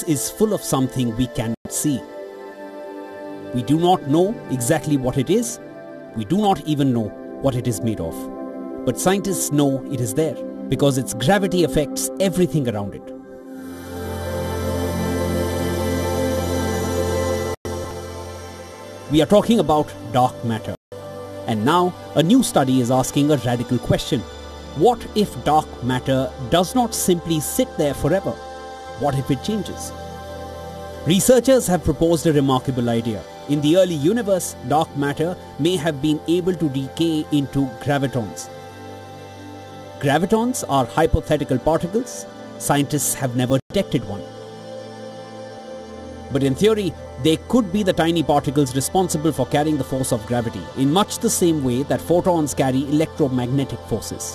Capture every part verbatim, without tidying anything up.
is full of something we cannot see. We do not know exactly what it is. We do not even know what it is made of. But scientists know it is there because its gravity affects everything around it. We are talking about dark matter. And now a new study is asking a radical question. What if dark matter does not simply sit there forever? What if it changes? Researchers have proposed a remarkable idea. In the early universe, dark matter may have been able to decay into gravitons. Gravitons are hypothetical particles. Scientists have never detected one. But in theory, they could be the tiny particles responsible for carrying the force of gravity, in much the same way that photons carry electromagnetic forces.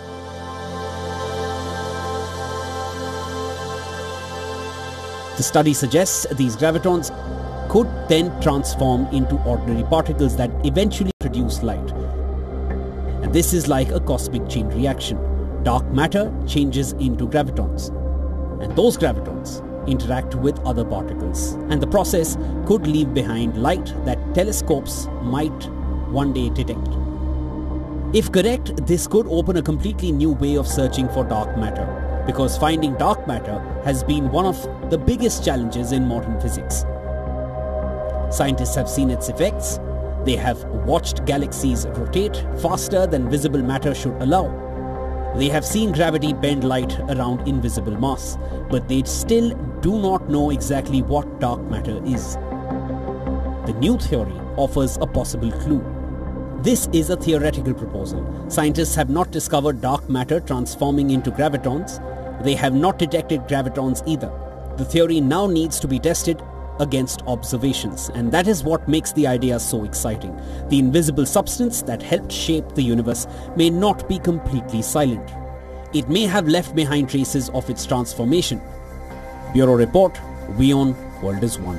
The study suggests these gravitons could then transform into ordinary particles that eventually produce light. And this is like a cosmic chain reaction. Dark matter changes into gravitons, and those gravitons interact with other particles, and the process could leave behind light that telescopes might one day detect. If correct, this could open a completely new way of searching for dark matter, because finding dark matter has been one of the biggest challenges in modern physics. Scientists have seen its effects. They have watched galaxies rotate faster than visible matter should allow. They have seen gravity bend light around invisible mass, but they still do not know exactly what dark matter is. The new theory offers a possible clue. This is a theoretical proposal. Scientists have not discovered dark matter transforming into gravitons. They have not detected gravitons either. The theory now needs to be tested against observations, and that is what makes the idea so exciting. The invisible substance that helped shape the universe may not be completely silent. It may have left behind traces of its transformation. Bureau Report, WION, World is One.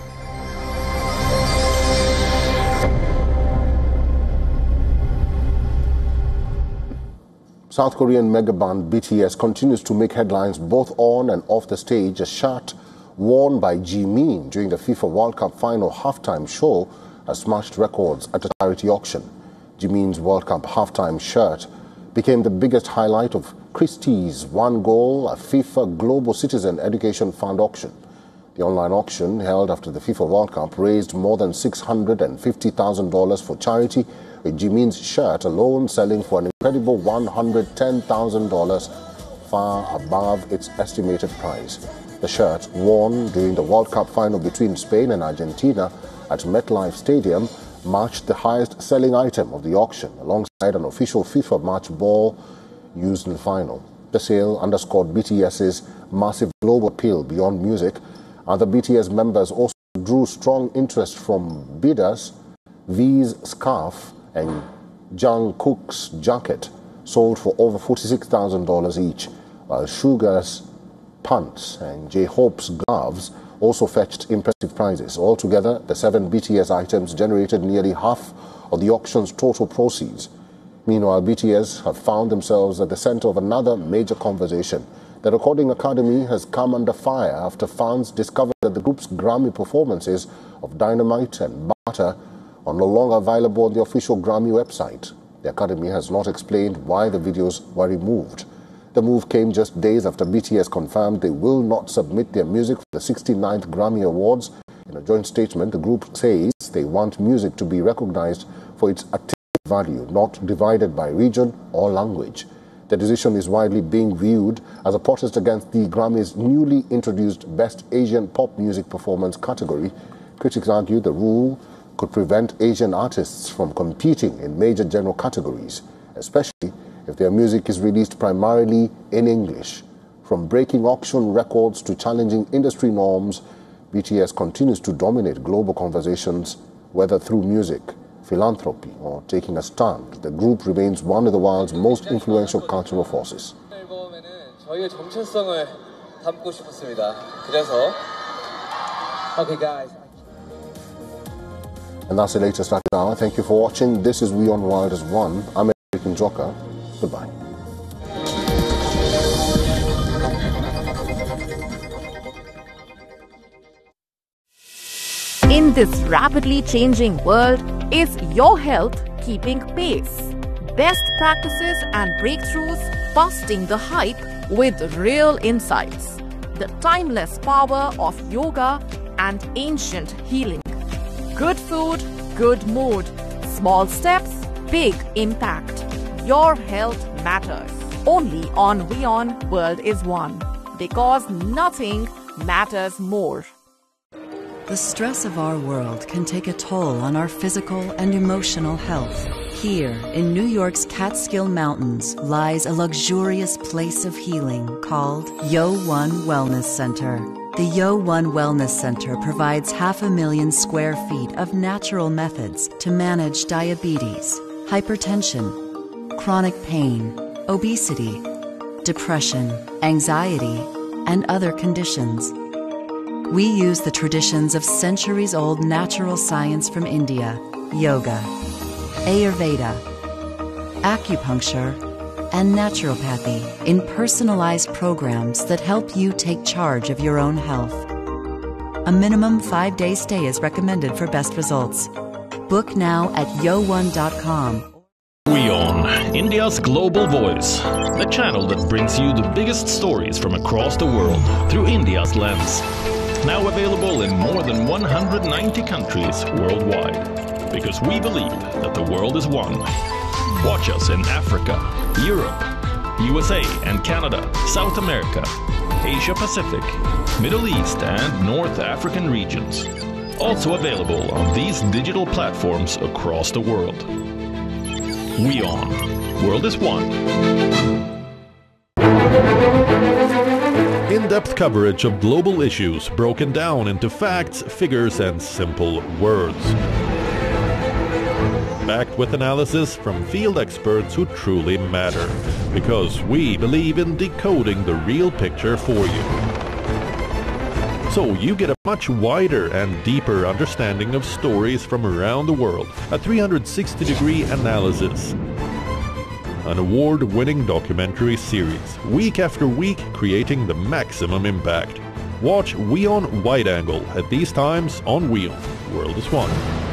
South Korean mega band B T S continues to make headlines both on and off the stage. A shirt worn by Jimin during the FIFA World Cup final halftime show has smashed records at a charity auction. Jimin's World Cup halftime shirt became the biggest highlight of Christie's One Goal, a FIFA Global Citizen Education Fund auction. The online auction, held after the FIFA World Cup, raised more than six hundred fifty thousand dollars for charity, with Jimin's shirt alone selling for an incredible one hundred ten thousand dollars, far above its estimated price. The shirt, worn during the World Cup final between Spain and Argentina at MetLife Stadium, marked the highest-selling item of the auction, alongside an official FIFA match ball used in the final. The sale underscored BTS's massive global appeal beyond music. Other B T S members also drew strong interest from bidders. V's scarf and Jungkook's jacket sold for over forty-six thousand dollars each, while Suga's pants and J-Hope's gloves also fetched impressive prizes. Altogether, the seven B T S items generated nearly half of the auction's total proceeds. Meanwhile, B T S have found themselves at the center of another major conversation. The Recording Academy has come under fire after fans discovered that the group's Grammy performances of Dynamite and Butter are no longer available on the official Grammy website. The Academy has not explained why the videos were removed. The move came just days after B T S confirmed they will not submit their music for the sixty-ninth Grammy Awards. In a joint statement, the group says they want music to be recognized for its artistic value, not divided by region or language. The decision is widely being viewed as a protest against the Grammy's newly introduced Best Asian Pop Music Performance category. Critics argue the rule could prevent Asian artists from competing in major general categories, especially if their music is released primarily in English. From breaking auction records to challenging industry norms, B T S continues to dominate global conversations, whether through music, philanthropy, or taking a stand. The group remains one of the world's most influential cultural forces. 저희의 정체성을 담고 싶었습니다. 그래서 Okay, guys. And that's the latest at the hour. Thank you for watching. This is WION World is One. I'm Eric Njoka. Goodbye. In this rapidly changing world, is your health keeping pace? Best practices and breakthroughs busting the hype with real insights. The timeless power of yoga and ancient healing. Good food, good mood. Small steps, big impact. Your health matters. Only on WION World is One. Because nothing matters more. The stress of our world can take a toll on our physical and emotional health. Here, in New York's Catskill Mountains, lies a luxurious place of healing called Yo One Wellness Center. The Yo One Wellness Center provides half a million square feet of natural methods to manage diabetes, hypertension, chronic pain, obesity, depression, anxiety, and other conditions. We use the traditions of centuries-old natural science from India, yoga, Ayurveda, acupuncture, and naturopathy in personalized programs that help you take charge of your own health. A minimum five-day stay is recommended for best results. Book now at yo one dot com. WION, India's global voice, the channel that brings you the biggest stories from across the world through India's lens. Now available in more than one hundred ninety countries worldwide. Because we believe that the world is one. Watch us in Africa, Europe, U S A and Canada, South America, Asia Pacific, Middle East and North African regions. Also available on these digital platforms across the world. WION. World is one. In-depth coverage of global issues broken down into facts, figures, and simple words. Backed with analysis from field experts who truly matter. Because we believe in decoding the real picture for you. So you get a much wider and deeper understanding of stories from around the world. A three hundred sixty degree analysis. An award-winning documentary series, week after week creating the maximum impact. Watch WION Wide Angle at these times on WION. World is One.